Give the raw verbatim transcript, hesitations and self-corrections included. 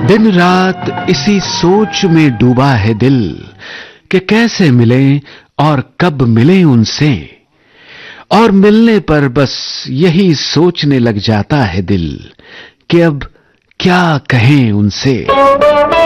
दिन रात इसी सोच में डूबा है दिल कि कैसे मिलें और कब मिलें उनसे, और मिलने पर बस यही सोचने लग जाता है दिल कि अब क्या कहें उनसे।